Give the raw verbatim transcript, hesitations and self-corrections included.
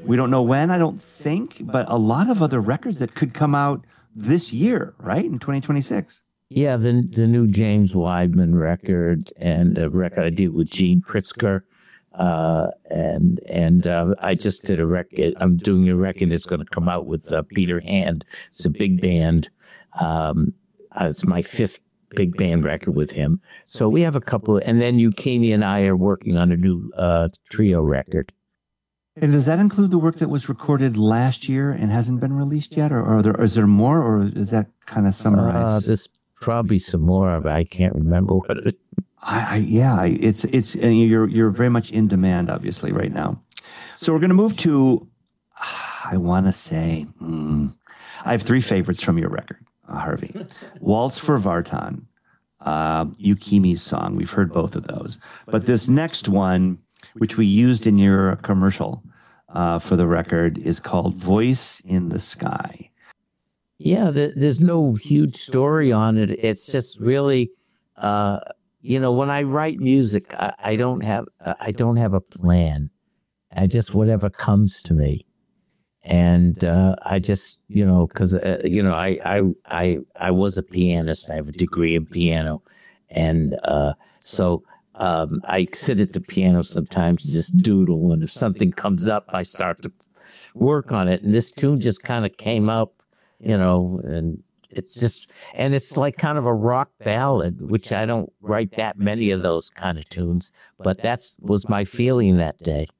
We don't know when, I don't think, but a lot of other records that could come out this year, right? In twenty twenty-six. Yeah, the the new James Weidman record and a record I did with Gene Pritzker. Uh, and and uh, I just did a record. I'm doing a record that's going to come out with uh, Peter Hand. It's a big band. Um, uh, it's my fifth big band record with him. So we have a couple of, and then Yukimi and I are working on a new uh, trio record. And does that include the work that was recorded last year and hasn't been released yet? Or, or, are there, is there more, or is that kind of summarized? Uh, there's probably some more, but I can't remember what it. I, I yeah, it's it's and you're you're very much in demand, obviously, right now. So we're going to move to. I want to say, mm, I have three favorites from your record, uh, Harvey. Waltz for Vartan, uh, Yukimi's song. We've heard both of those, but this next one, which we used in your commercial uh, for the record, is called Voice in the Sky. Yeah, the, there's no huge story on it. It's just really, uh, you know, when I write music, I, I don't have uh, I don't have a plan. I just whatever comes to me, and uh, I just you know because uh, you know I, I I I was a pianist. I have a degree in piano, and uh, so. Um, I sit at the piano sometimes and just doodle, and if something comes up, I start to work on it. And this tune just kind of came up, you know, and it's just, and it's like kind of a rock ballad, which I don't write that many of those kind of tunes, but that's was my feeling that day.